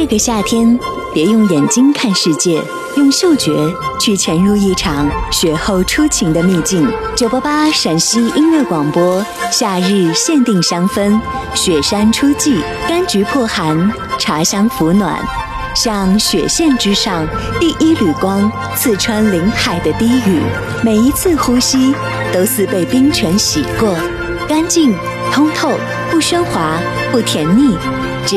这个夏天，别用眼睛看世界，用嗅觉去潜入一场雪后初晴的秘境。988陕西音乐广播，夏日限定香氛，雪山初霁，柑橘破寒，茶香抚暖。像雪线之上第一缕光，刺穿林海的低语，每一次呼吸都似被冰泉洗过，干净通透，不喧哗，不甜腻。